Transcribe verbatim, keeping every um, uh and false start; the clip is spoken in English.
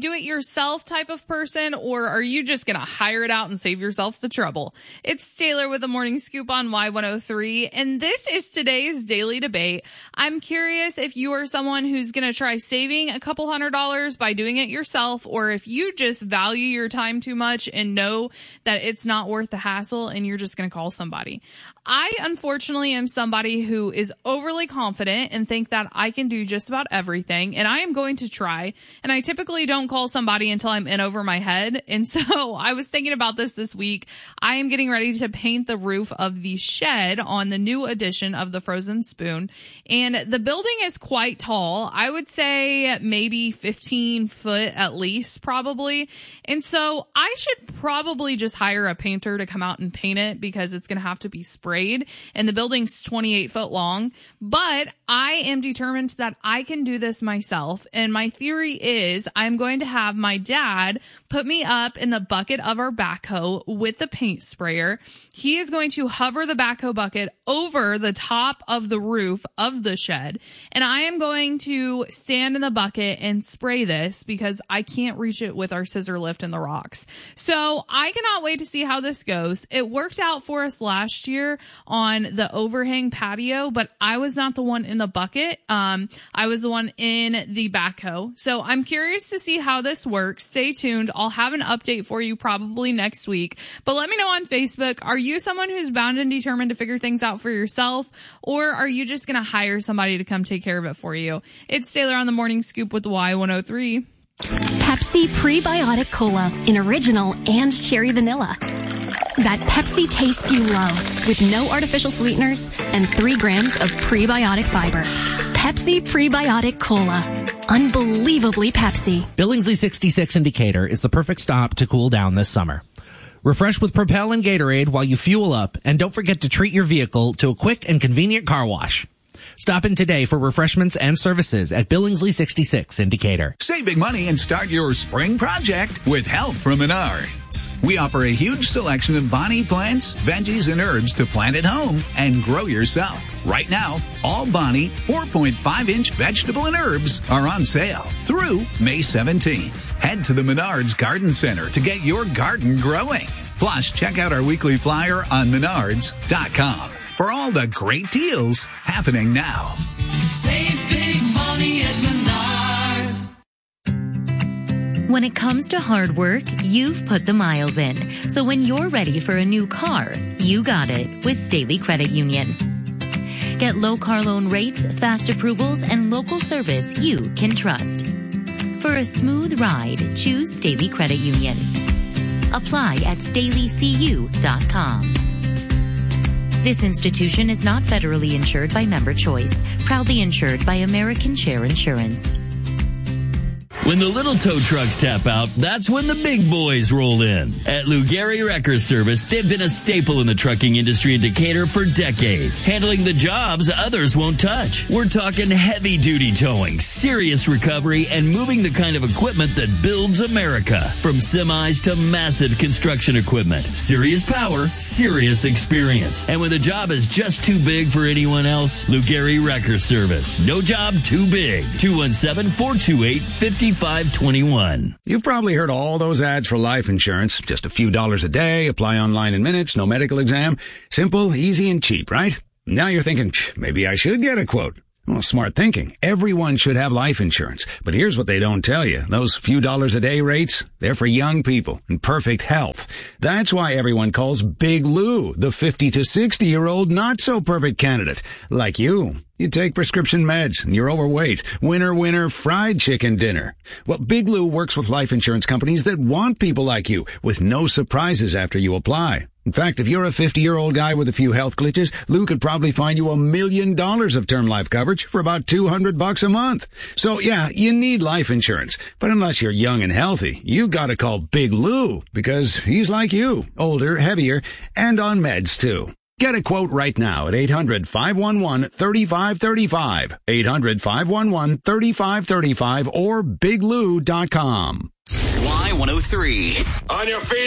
do-it-yourself type of person, or are you just going to hire it out and save yourself the trouble? It's Taylor with the Morning Scoop on Y one oh three, and this is today's Daily Debate. I'm curious if you are someone who's going to try saving a couple hundred dollars by doing it yourself, or if you just value your time too much and know that it's not worth the hassle and you're just going to call somebody. I, unfortunately, am somebody who is overly confident and think that I can do just about everything, and I am going to try, and I typically don't call somebody until I'm in over my head, and so I was thinking about this this week. I am getting ready to paint the roof of the shed on the new edition of the Frozen Spoon, and the building is quite tall. I would say maybe fifteen foot at least, probably, and so I should probably just hire a painter to come out and paint it because it's going to have to be sprayed. And the building's twenty-eight foot long, but I am determined that I can do this myself. And my theory is I'm going to have my dad put me up in the bucket of our backhoe with the paint sprayer. He is going to hover the backhoe bucket over the top of the roof of the shed. And I am going to stand in the bucket and spray this because I can't reach it with our scissor lift in the rocks. So I cannot wait to see how this goes. It worked out for us last year on the overhang patio, but I was not the one in the bucket. Um, I was the one in the backhoe. So I'm curious to see how this works. Stay tuned. I'll have an update for you probably next week, but let me know on Facebook. Are you someone who's bound and determined to figure things out for yourself, or are you just going to hire somebody to come take care of it for you? It's Taylor on the Morning Scoop with Y one oh three. Pepsi Prebiotic Cola in original and cherry vanilla. That Pepsi taste you love with no artificial sweeteners and three grams of prebiotic fiber. Pepsi Prebiotic Cola. Unbelievably Pepsi. Billingsley sixty-six in Decatur is the perfect stop to cool down this summer. Refresh with Propel and Gatorade while you fuel up, and don't forget to treat your vehicle to a quick and convenient car wash. Stop in today for refreshments and services at Billingsley sixty-six in Decatur. Save big money and start your spring project with help from Menards. We offer a huge selection of Bonnie plants, veggies, and herbs to plant at home and grow yourself. Right now, all Bonnie four point five inch vegetable and herbs are on sale through May seventeenth. Head to the Menards Garden Center to get your garden growing. Plus, check out our weekly flyer on menards dot com. For all the great deals happening now. Save big money at Menards. When it comes to hard work, you've put the miles in. So when you're ready for a new car, you got it with Staley Credit Union. Get low car loan rates, fast approvals, and local service you can trust. For a smooth ride, choose Staley Credit Union. Apply at staley c u dot com. This institution is not federally insured by Member Choice, proudly insured by American Share Insurance. When the little tow trucks tap out, that's when the big boys roll in. At Lou Gehry Wrecker Service, they've been a staple in the trucking industry in Decatur for decades, handling the jobs others won't touch. We're talking heavy-duty towing, serious recovery, and moving the kind of equipment that builds America. From semis to massive construction equipment. Serious power, serious experience. And when the job is just too big for anyone else, Lou Gehry Wrecker Service. No job too big. two one seven, four two eight, five five two one. You've probably heard all those ads for life insurance. Just a few dollars a day, apply online in minutes, no medical exam. Simple, easy, and cheap, right? Now you're thinking, maybe I should get a quote. Well, smart thinking. Everyone should have life insurance. But here's what they don't tell you. Those few dollars a day rates, they're for young people in perfect health. That's why everyone calls Big Lou the fifty to sixty year old not so perfect candidate. Like you. You take prescription meds and you're overweight. Winner, winner, fried chicken dinner. Well, Big Lou works with life insurance companies that want people like you with no surprises after you apply. In fact, if you're a fifty-year-old guy with a few health glitches, Lou could probably find you a million dollars of term life coverage for about two hundred bucks a month. So yeah, you need life insurance. But unless you're young and healthy, you gotta call Big Lou because he's like you, older, heavier, and on meds too. Get a quote right now at eight hundred, five one one, three five three five, eight hundred, five one one, three five three five or big lou dot com. Y one oh three. On your feet.